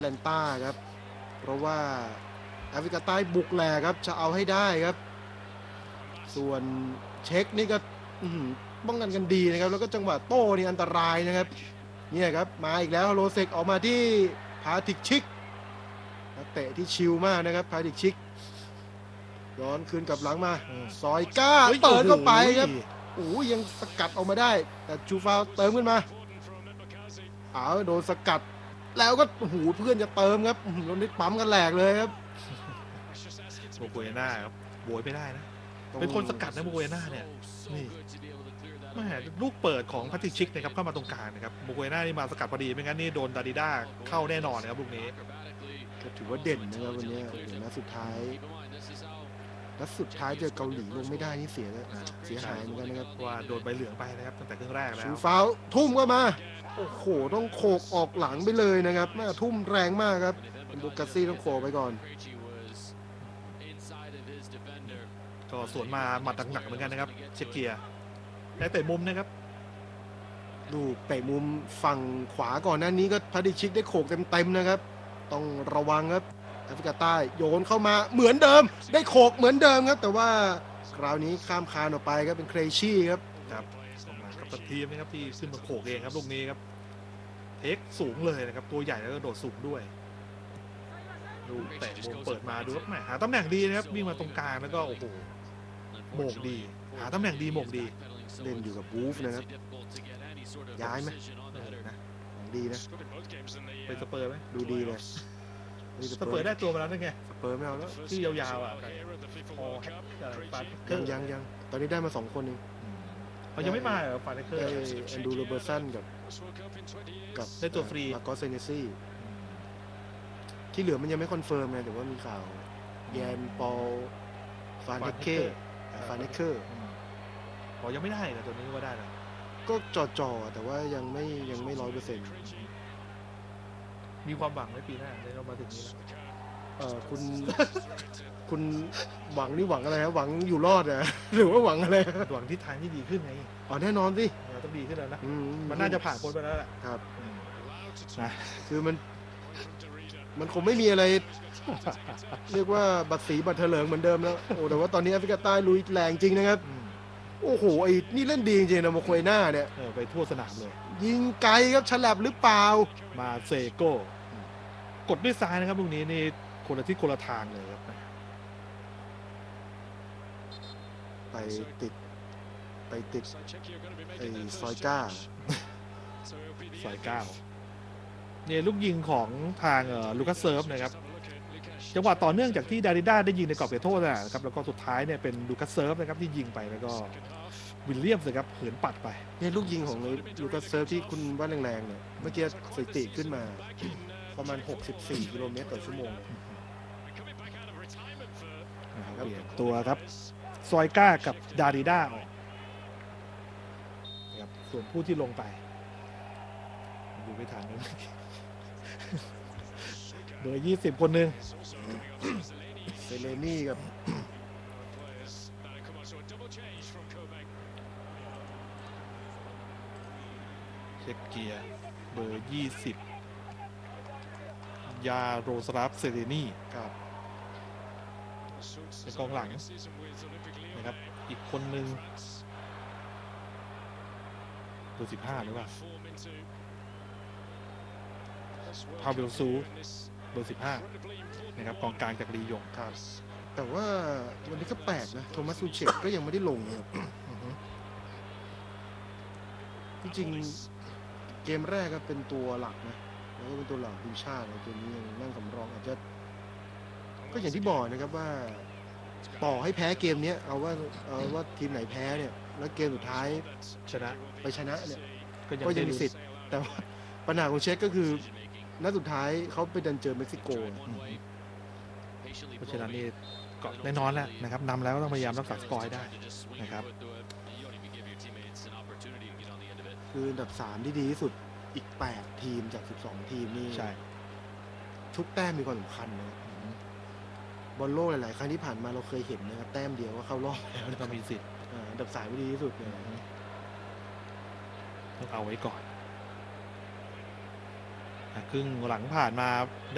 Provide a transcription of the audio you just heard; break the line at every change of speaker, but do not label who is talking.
แอตแลนตาครับเพราะว่าแอฟริกาใต้บุกแหลกครับจะเอาให้ได้ครับส่วนเช็คนี่ก็ป้องกันกันดีนะครับแล้วก็จังหวะโต้นี่อันตรายนะครับเนี่ยครับมาอีกแล้วโรเซกออกมาที่พาติกชิกนักเตะที่ชิลมากนะครับพาติกชิกย้อนคืนกลับหลังมาซอยก้าเปิดเข้าไปครับโอ้ยังสกัดออกมาได้แต่จูฟาวเติมขึ้นมาโดนสกัดแล้วก็เพื่อนจะเติมครับโดนนิดปั๊มกันแหลกเลยครับ
โมโกเอน่าครับโบยไม่ได้นะเป็นคนสกัดนะโมโกเอน่าเนี่ยนี่แม่ลูกเปิดของพัติชิกนะครับเข้ามาตรงกลางนะครับโมโกเอน่านี่มาสกัดพอดีไม่งั้นนี่โดนดาดิด้าเข้าแน่นอนนะครับลูกนี้
ก็ถือว่าเด่นนะครับวันนี้นัดสุดท้ายเจอเกาหลีลงไม่ได้นี่เสียหายเหมือนกันนะครับ
ว่าโดนใบเหลืองไปนะครับตั้งแต่ครึ่งแรกแล้ว
ชูฟาวทุ่มก็มาโอ้โหต้องโขกออกหลังไปเลยนะครับทุ่มแรงมากครับเป็นบุกัสซี่ต้องโขกไปก่อน
ก็สวนมาหมัดหนักๆเหมือนกันนะครับเช็คเกียร์และเตะมุมนะครับ
ดูเตะมุมฝั่งขวาก่อนหน้านี้ก็พาดิชิกได้โขกเต็มๆนะครับต้องระวังครับแอฟริกาใต้โยนเข้ามาเหมือนเดิมได้โขกเหมือนเดิมครับแต่ว่าคราวนี้ข้ามคานออกไปครับเป็นเครชี่ครับ
ส่งมากับทีมนะครับที่ขึ้นมาโขกเองครับลูกนี้ครับเทคสูงเลยนะครับตัวใหญ่แล้วก็โดดสูงด้วยดูแต่มุมเปิดมาดูครับแหมหาตำแหน่งดีนะครับวิ่งมาตรงกลางแล้วก็โอ้โหโมงดีหาตำแหน่งดีโมงดี
เล่นอยู่กับบูฟนะครับย้ายไหม
นะ
ดีนะ
เป็นสเปอร์ไหม
ดูดีเลย
สเปอร์ได้ตัวมาแล้วนั่นไง
สเปอร์ไม่เอาแล้ว
ที่ยาวๆอ่ะ
ยังตอนนี้ได้มา2 คนเอง
เขายังไม่มาเหรอฟาเนเคอร์
แอนดูโรเบอร์สันกับ
ได้ตัวฟรี
มาโกเซเนซี่ที่เหลือมันยังไม่คอนเฟิร์มไงแต่ว่ามีข่าวแยนปอลฟาเนเคอร์
ยังไม่ได้แต่ตัวนี้ว่าได้นะ
ก็จ่อแต่ว่ายังไม่100%
มีความหวังไหมปีหน้าได้เรามาถึงนี้แล้ว
คุณหวังนี่หวังอะไรครับหวังอยู่รอดอะหรือว่าหวังอะไร
หวังทิศทางที่ดีขึ้นไง
แน่นอนสิ
ต้องดีขึ้นแล้วนะมันน่าจะผ่านพ้นไปแล้วแหละ
ครับ
นะ
คือมันคงไม่มีอะไรเรียกว่าบัตรสีบัตรเถลิงเหมือนเดิมแล้วแต่ว่าตอนนี้แอฟริกาใต้ลุยแรงจริงนะครับโอ้โหนี่เล่นดีจริงๆนะโมโคเอน่าเนี่ย
ไปทั่วสนามเลย
ยิงไกลครับฉลับหรือเปล่า
มาเซโก้กดด้วยซ้ายนะครับลูกนี้นี่คนละที่คนละทางเลยครับ
ไปติดซอยก้า
เนี่ยลูกยิงของทางลูคัสเซิร์ฟนะครับจังหวะต่อเนื่องจากที่ดาริด้าได้ยิงในกรอบเขตโทษนะครับแล้วก็สุดท้ายเนี่ยเป็นลูคัสเซิร์ฟนะครับที่ยิงไปแล้วก็วิลเลียมส์นะครับเหินปัดไป
เนี่ยลูกยิงของลูคัสเซิร์ฟที่คุณว่าแรงๆเนี่ยเมื่อกี้สถิติขึ้นมาประมาณ64 กิโลเมตรต่อชั่วโมง
เปลี่ยนตัวครับซอยก้ากับดาริด้าออกนะครับส่วนผู้ที่ลงไปดูไม่ทันเลยเบอร์20 คนหนึ่ง
เซเลนี่กับ
เช็คเกียร์เบอร์20ยาโรสราฟเซเลนี่
ครับ
เป็นกองหลังนะครับอีกคนหนึ่งเบอร์15หรือเปล่าพาเวลซูเบอร์15นะครับกองกลางจากลียง
ครับแต่ว่าวันนี้ก็แปลกนะโทมัสซูเชกก็ยังไม่ได้ลงครับจริงๆเกมแรกก็เป็นตัวหลักนะแล้วก็เป็นตัวหลักทีมชาติตัวนี้ยังนั่งสำรองอาจจะก็อย่างที่บอกนะครับว่าต่อให้แพ้เกมนี้เอาว่าทีมไหนแพ้เนี่ยแล้วเกมสุดท้าย
ชนะ
เนี่ยก็ยังมีสิทธิ์แต่ว่าปัญหาของเช็คก็คือนัดสุดท้ายเขาไปดันเจอเม็กซิโก
เพราะฉะนั้นนี่ก็แน่นอนแหละนะครับนำแล้วต้องพยายามรักษาสกอร์ได้นะครับ
คืออันดับ3ที่ดีที่สุดอีก8 ทีมจาก12 ทีมนี่
ใช่
ทุกแต้มมีความสำคัญนะบอลโลกหลายๆครั้งที่ผ่านมาเราเคยเห็นนะครับแต้มเดียวก็เข้ารอบแล้ว
ก็มีสิทธิ์
อันดับ3ที่ดีที่สุดเลย
ต้องเอาไว้ก่อนครึ่งหลังผ่านมา